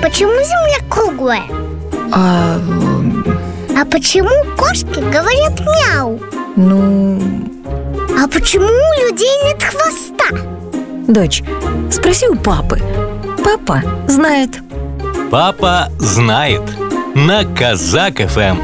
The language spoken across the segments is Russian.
почему Земля круглая? А почему кошки говорят мяу? А почему у людей нет хвоста? Дочь, спроси у папы. Папа знает. Папа знает. На Казак ФМ.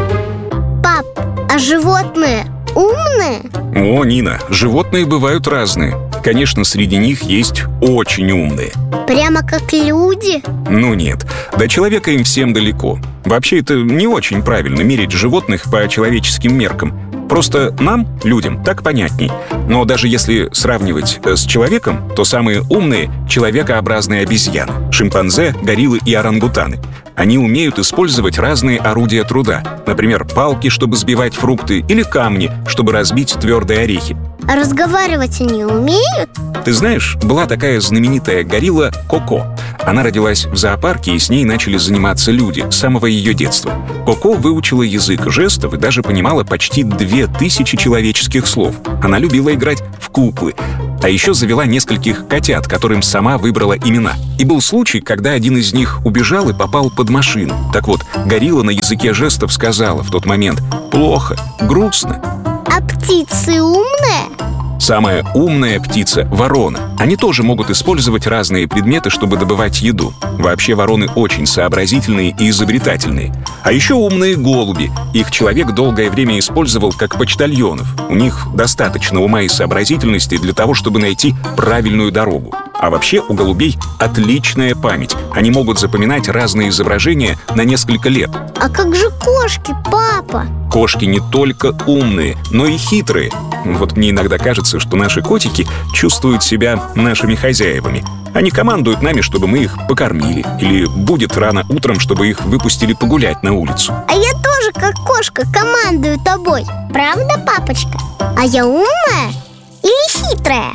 Пап, а животные умные? О, Нина, животные бывают разные. Конечно, среди них есть очень умные. Прямо как люди? Ну нет, до человека им всем далеко. Вообще, это не очень правильно мерить животных по человеческим меркам. Просто нам, людям, так понятней. Но даже если сравнивать с человеком, то самые умные — человекообразные обезьяны, шимпанзе, гориллы и орангутаны. Они умеют использовать разные орудия труда. Например, палки, чтобы сбивать фрукты, или камни, чтобы разбить твердые орехи. А разговаривать они умеют? Ты знаешь, была такая знаменитая горилла Коко. Она родилась в зоопарке, и с ней начали заниматься люди с самого ее детства. Коко выучила язык жестов и даже понимала почти 2000 человеческих слов. Она любила играть в куклы. А еще завела нескольких котят, которым сама выбрала имена. И был случай, когда один из них убежал и попал под машину. Так вот, горилла на языке жестов сказала в тот момент: «Плохо, грустно». А птицы умные? Самая умная птица — ворона. Они тоже могут использовать разные предметы, чтобы добывать еду. Вообще, вороны очень сообразительные и изобретательные. А еще умные голуби. Их человек долгое время использовал как почтальонов. У них достаточно ума и сообразительности для того, чтобы найти правильную дорогу. А вообще, у голубей отличная память. Они могут запоминать разные изображения на несколько лет. А как же кошки, папа? Кошки не только умные, но и хитрые. Вот мне иногда кажется, что наши котики чувствуют себя нашими хозяевами. Они командуют нами, чтобы мы их покормили. Или будет рано утром, чтобы их выпустили погулять на улицу. А я тоже, как кошка, командую тобой. Правда, папочка? А я умная или хитрая?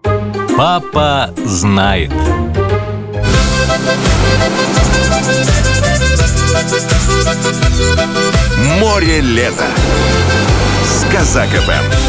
Папа знает. Море лета с Казак ФМ.